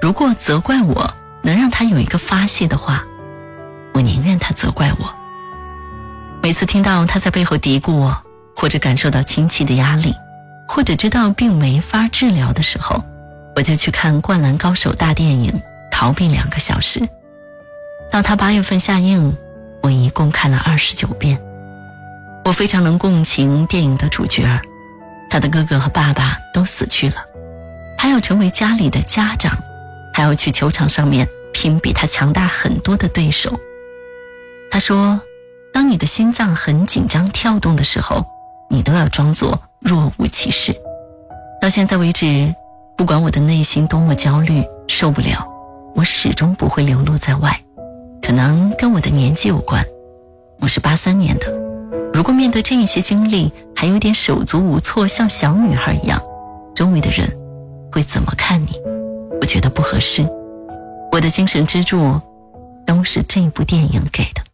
如果责怪我能让他有一个发泄的话，我宁愿他责怪我。每次听到他在背后嘀咕我，或者感受到亲戚的压力，或者知道病没法治疗的时候，我就去看《灌篮高手》大电影，逃避2个小时。到他8月份下映，我一共看了29遍。我非常能共情电影的主角，他的哥哥和爸爸都死去了，他要成为家里的家长，还要去球场上面拼比他强大很多的对手。他说，当你的心脏很紧张跳动的时候，你都要装作若无其事。到现在为止，不管我的内心多么焦虑，受不了，我始终不会流露在外。可能跟我的年纪有关，我是83年的，如果面对这一些经历还有点手足无措，像小女孩一样，周围的人会怎么看你？我觉得不合适。我的精神支柱都是这部电影给的。